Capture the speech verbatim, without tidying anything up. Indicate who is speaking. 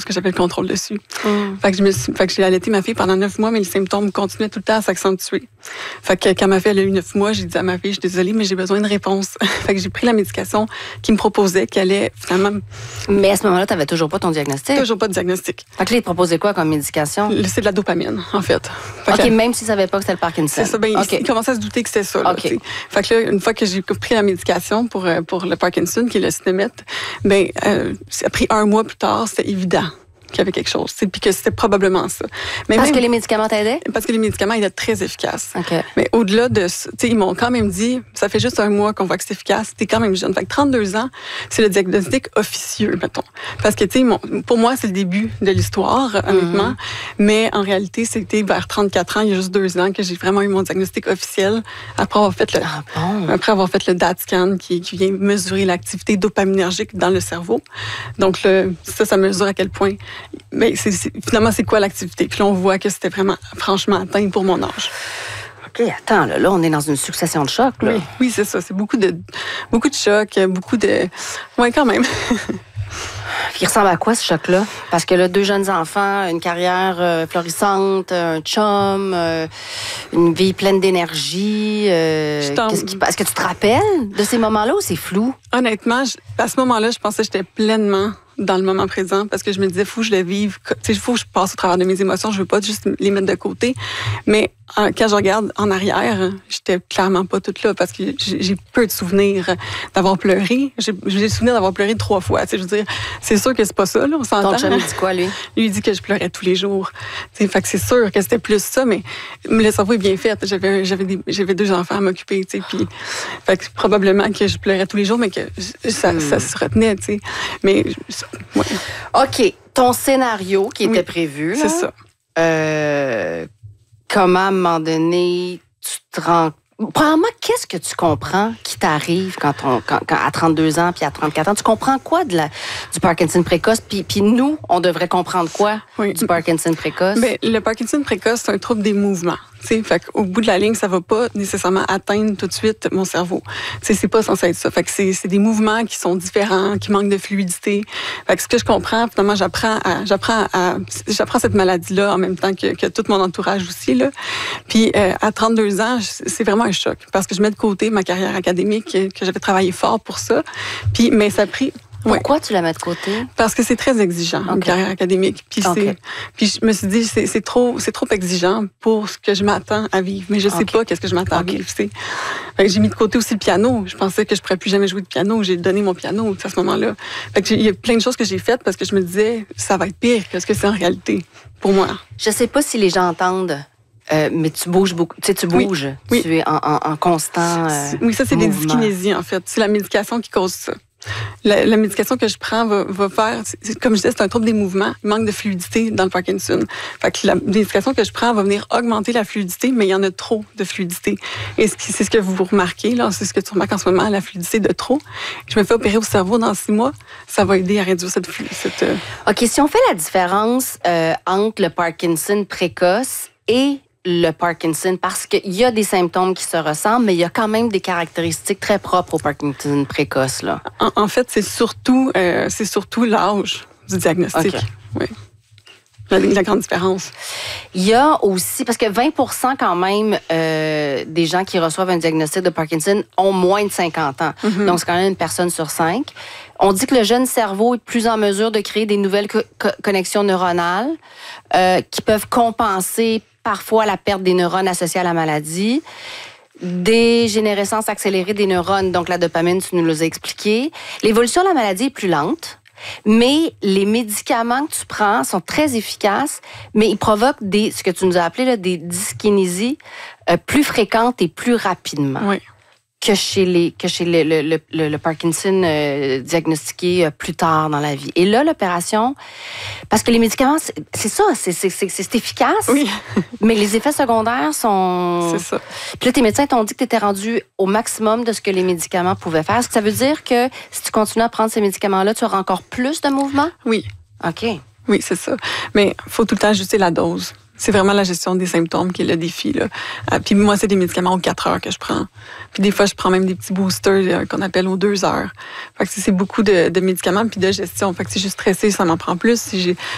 Speaker 1: que j'avais le contrôle dessus. Mm. Fait que je me suis, fait que j'ai allaité ma fille pendant neuf mois, mais les symptômes continuaient tout le temps à s'accentuer. Fait que quand ma fille elle a eu neuf mois, j'ai dit à ma fille, je suis désolée, mais j'ai besoin de réponse. Fait que j'ai pris la médication qu'il me proposait, qui allait finalement...
Speaker 2: Mais à ce moment-là, tu n'avais toujours pas ton diagnostic?
Speaker 1: Toujours pas de diagnostic.
Speaker 2: Fait que là, il te proposait quoi comme médication?
Speaker 1: C'est de la dopamine, en fait. Fait
Speaker 2: OK,
Speaker 1: que,
Speaker 2: même s'il ne savait pas que c'était le Parkinson.
Speaker 1: C'est ça, ben,
Speaker 2: okay.
Speaker 1: il, il commençait à se douter que c'était ça. Là,
Speaker 2: okay.
Speaker 1: Fait que là, une fois que j'ai pris la médication pour, pour le Parkinson, qui est le Sinemet, ben, euh, ça a pris un mois plus tard, c'était évident qu'il y avait quelque chose, puis que c'était probablement ça.
Speaker 2: Mais parce même, que les médicaments t'aidaient?
Speaker 1: Parce que les médicaments étaient très efficaces.
Speaker 2: Okay.
Speaker 1: Mais au-delà de ça, ils m'ont quand même dit, ça fait juste un mois qu'on voit que c'est efficace, t'es quand même jeune. Fait que trente-deux ans, c'est le diagnostic officieux, mettons. Parce que, tu sais, pour moi, c'est le début de l'histoire, honnêtement. Mm-hmm. Mais en réalité, c'était vers trente-quatre ans, il y a juste deux ans, que j'ai vraiment eu mon diagnostic officiel après avoir fait le,
Speaker 2: ah bon?
Speaker 1: après avoir fait le D A T scan qui, qui vient mesurer l'activité dopaminergique dans le cerveau. Donc, le, ça, ça mesure à quel point... Mais c'est, c'est, finalement, c'est quoi l'activité? Puis là, on voit que c'était vraiment, franchement, atteint pour mon âge.
Speaker 2: OK, attends, là, là on est dans une succession de chocs, là.
Speaker 1: Oui, oui, c'est ça. C'est beaucoup de, beaucoup de chocs, beaucoup de... Oui, quand même.
Speaker 2: Il ressemble à quoi, ce choc-là? Parce que là, deux jeunes enfants, une carrière euh, florissante, un chum, euh, une vie pleine d'énergie. Euh, qu'est-ce qui... Est-ce que tu te rappelles de ces moments-là ou c'est flou?
Speaker 1: Honnêtement, je, à ce moment-là, je pensais que j'étais pleinement dans le moment présent parce que je me disais, il faut que je le vive. Il faut que je passe au travers de mes émotions. Je veux pas juste les mettre de côté. Mais quand je regarde en arrière, j'étais clairement pas toute là parce que j'ai peu de souvenirs d'avoir pleuré. J'ai, j'ai le souvenir d'avoir pleuré trois fois. Je veux dire, c'est sûr que c'est pas ça, là, on s'entend.
Speaker 2: Ton chum, il dit quoi, lui?
Speaker 1: Lui, il dit que je pleurais tous les jours. T'sais, fait que c'est sûr que c'était plus ça, mais le cerveau est bien fait. J'avais, j'avais, des, j'avais deux enfants à m'occuper, tu sais, puis fait que probablement que je pleurais tous les jours, mais que ça, hmm. ça se retenait, tu sais. Mais, ouais.
Speaker 2: OK. Ton scénario qui était oui, prévu, là,
Speaker 1: c'est ça.
Speaker 2: Euh, comment, à un moment donné, tu te rends... Premièrement, qu'est-ce que tu comprends qui t'arrive quand on, quand, quand, à trente-deux ans puis à trente-quatre ans? Tu comprends quoi de la, du Parkinson précoce? Puis, puis nous, on devrait comprendre quoi oui. du Parkinson précoce?
Speaker 1: Bien, le Parkinson précoce, c'est un trouble des mouvements. T'sais, fait qu'au bout de la ligne, ça va pas nécessairement atteindre tout de suite mon cerveau. T'sais, c'est pas censé être ça. Fait que c'est, c'est des mouvements qui sont différents, qui manquent de fluidité. Fait que ce que je comprends, finalement, j'apprends à, j'apprends à, j'apprends cette maladie-là en même temps que, que tout mon entourage aussi, là. Puis, euh, à trente-deux ans, c'est vraiment un choc parce que je mets de côté ma carrière académique, que j'avais travaillé fort pour ça. Puis, mais ça a pris...
Speaker 2: Pourquoi
Speaker 1: ouais.
Speaker 2: tu la mets de côté?
Speaker 1: Parce que c'est très exigeant, okay. une carrière académique. Puis, okay. c'est, puis je me suis dit, c'est, c'est, trop, c'est trop exigeant pour ce que je m'attends à vivre. Mais je sais okay. pas qu'est-ce que je m'attends okay. à vivre. Fait que j'ai mis de côté aussi le piano. Je pensais que je pourrais plus jamais jouer de piano. J'ai donné mon piano à ce moment-là. Fait que il y a plein de choses que j'ai faites parce que je me disais, ça va être pire que ce que c'est en réalité pour moi.
Speaker 2: Je sais pas si les gens entendent. Euh, mais tu bouges beaucoup. Tu sais, tu bouges.
Speaker 1: Oui.
Speaker 2: Tu
Speaker 1: oui.
Speaker 2: es en, en, en constant. Euh,
Speaker 1: oui, ça, c'est
Speaker 2: mouvement.
Speaker 1: des dyskinésies, en fait. C'est la médication qui cause ça. La, la médication que je prends va, va faire, c'est, comme je disais, c'est un trouble des mouvements. Il manque de fluidité dans le Parkinson. Fait que la médication que je prends va venir augmenter la fluidité, mais il y en a trop de fluidité. Et c'est ce que vous remarquez, là, c'est ce que tu remarques en ce moment, la fluidité de trop. Je me fais opérer au cerveau dans six mois. Ça va aider à réduire cette fluidité.
Speaker 2: OK, si on fait la différence euh, entre le Parkinson précoce et le Parkinson, parce qu'il y a des symptômes qui se ressemblent, mais il y a quand même des caractéristiques très propres au Parkinson précoce, là.
Speaker 1: En, en fait, c'est surtout, euh, c'est surtout l'âge du diagnostic. Okay. Oui. La, la grande différence.
Speaker 2: Il y a aussi, parce que vingt pour cent quand même euh, des gens qui reçoivent un diagnostic de Parkinson ont moins de cinquante ans. Mm-hmm. Donc, c'est quand même une personne sur cinq. On dit que le jeune cerveau est plus en mesure de créer des nouvelles co- co- connexions neuronales euh, qui peuvent compenser parfois la perte des neurones associées à la maladie. Dégénérescence accélérée des neurones, donc la dopamine, tu nous l'as expliqué. L'évolution de la maladie est plus lente, mais les médicaments que tu prends sont très efficaces, mais ils provoquent des, ce que tu nous as appelé là, des dyskinésies euh, plus fréquentes et plus rapidement.
Speaker 1: Oui.
Speaker 2: que chez, les, que chez le, le, le, le Parkinson euh, diagnostiqué euh, plus tard dans la vie. Et là, l'opération, parce que les médicaments, c'est, c'est ça, c'est, c'est, c'est, c'est efficace,
Speaker 1: oui.
Speaker 2: mais les effets secondaires sont...
Speaker 1: C'est ça.
Speaker 2: Puis là, tes médecins t'ont dit que tu étais rendu au maximum de ce que les médicaments pouvaient faire. Est-ce que ça veut dire que si tu continues à prendre ces médicaments-là, tu auras encore plus de mouvement?
Speaker 1: Oui.
Speaker 2: OK.
Speaker 1: Oui, c'est ça. Mais il faut tout le temps ajuster la dose. C'est vraiment la gestion des symptômes qui est le défi, là. Euh, puis moi, c'est des médicaments aux quatre heures que je prends. Puis des fois, je prends même des petits boosters euh, qu'on appelle aux deux heures. Fait que c'est beaucoup de, de médicaments puis de gestion. Fait que si je suis stressée, ça m'en prend plus. Si j'ai,